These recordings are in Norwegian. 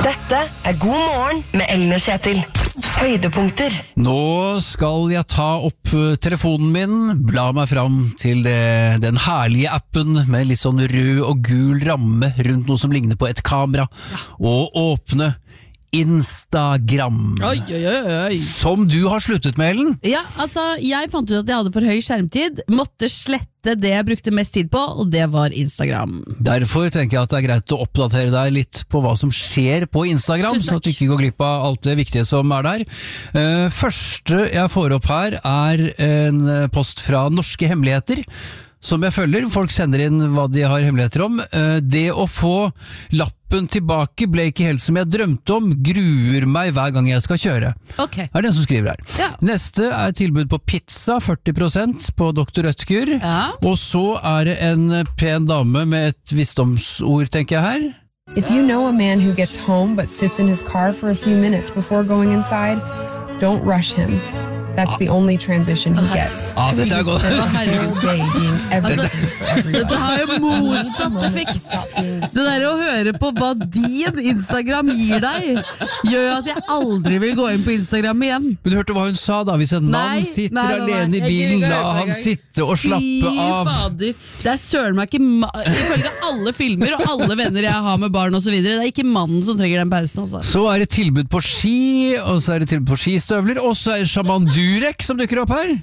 Dette God morgen med Ellen og Kjetil. Høydepunkter. Nå skal jeg ta opp telefonen min, bla meg fram til den herlige appen med litt sånn rød og gul ramme rundt noe som ligner på et kamera, og åpne Instagram. Oi. Som du har sluttet med, Ellen. Ja, altså, jeg fant ut at jeg hadde for høy skjermtid, måtte slette det jeg brukte mest tid på, og det var Instagram. Derfor tenker jeg at det er greit å oppdatere deg litt på hva som skjer på Instagram, sånn at du ikke går glipp av alt det viktige som er der. Første jeg får opp her er en post fra Norske Hemmeligheter, som jeg følger. Folk sender inn hva de har hemmeligheter om. Det å få lappen tilbake ble ikke helt som jeg drømte om, gruer meg hver gang jeg skal kjøre. Okay. Er det den som skriver her. Ja. Neste er tilbud på pizza, 40% på Dr. Rødtger. Ja. Og så er det en pen dame med et visdomsord, tenker jeg her. If you know a man who gets home but sits in his car for a few minutes before going inside, don't rush him. That's the only transition he gets. Dette er godt. Dette har jo motsatt effekt. Det der å høre på hva din Instagram gir deg, gjør jo at jeg aldri vil gå inn på Instagram igjen. Men du hørte hva hun sa da? Hvis en mann sitter alene i bilen, la han sitte og slappe av. Fy fader. Det er søren meg ikke ifølge alle filmer og alle venner jeg har med barn og så videre. Det er ikke mannen som trenger den pausen, altså. Så er det tilbud på ski, og så er det tilbud på skistøvler, og så er det Shaman Durek som dukker opp her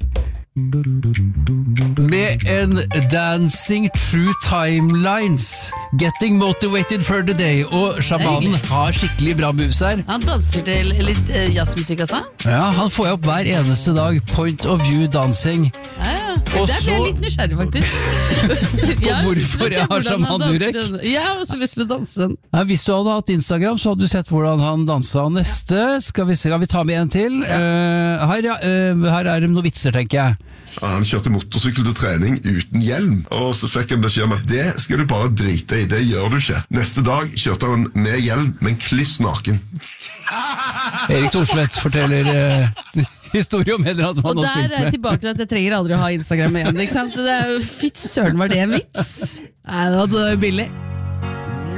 med en Dancing Through Timelines, Getting Motivated for the Day. Og shamanen har skikkelig bra moves her. Han danser til litt jazzmusikk, altså? Ja, han får jeg opp hver eneste dag. Point of view dancing. Og det er litt nysgjerrig, faktisk. Hvorfor jeg har Shaman Durek? Jeg har også lyst til å danse den. Ja, hvis du hadde hatt Instagram, så hadde du sett hvordan han dansa. Neste, skal vi ta med en til? Her er det noen vitser, tenker jeg. Han kjørte motorsykkel til trening uten hjelm, og så fikk han beskjed om at det skal du bare drite i, det gjør du ikke. Neste dag kjørte han med hjelm, men kliss naken. Erik Thorsvedt forteller historie om en eller annen som han har spilt med. Og der er jeg tilbake til at jeg trenger aldri å ha Instagram igjen, ikke sant? Det er jo, fytt søren, var det en vits? Nei, det var billig.